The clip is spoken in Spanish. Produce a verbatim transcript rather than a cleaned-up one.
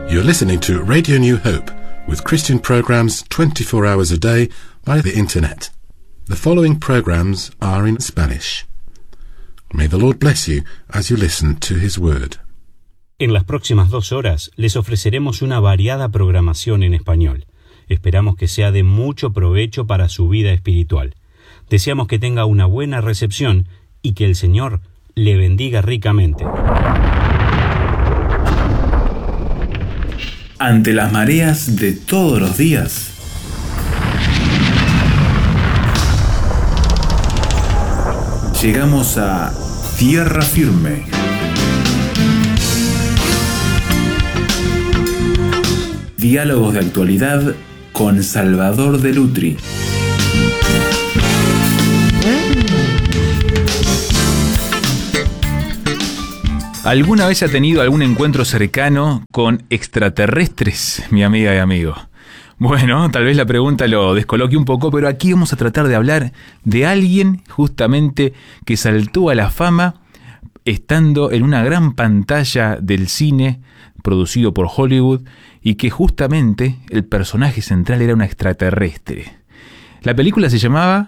You're listening to Radio New Hope, with Christian programs twenty-four hours a day by the internet. The following programs are in Spanish. May the Lord bless you as you listen to His Word. En las próximas dos horas les ofreceremos una variada programación en español. Esperamos que sea de mucho provecho para su vida espiritual. Deseamos que tenga una buena recepción y que el Señor le bendiga ricamente. Ante las mareas de todos los días, llegamos a Tierra Firme. Diálogos de actualidad con Salvador de Lutri. ¿Alguna vez ha tenido algún encuentro cercano con extraterrestres, mi amiga y amigo? Bueno, tal vez la pregunta lo descoloque un poco, pero aquí vamos a tratar de hablar de alguien justamente que saltó a la fama estando en una gran pantalla del cine producido por Hollywood y que justamente el personaje central era un extraterrestre. La película se llamaba